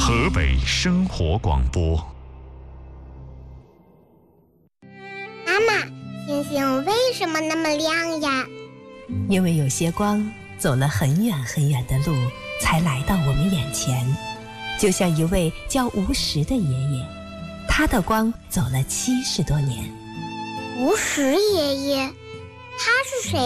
河北生活广播。 妈妈，星星为什么那么亮呀？ 因为有些光走了很远很远的路，才来到我们眼前。就像一位叫吴石的爷爷，他的光走了70多年。 吴石爷爷，他是谁